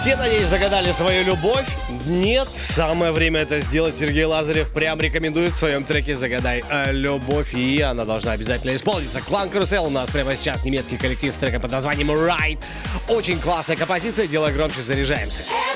Все, надеюсь, загадали свою любовь? Нет, самое время это сделать. Сергей Лазарев прям рекомендует в своем треке «Загадай любовь», и она должна обязательно исполниться. Клан Карусел у нас прямо сейчас, немецкий коллектив с треком под названием «Right». Очень классная композиция, делай громче, заряжаемся.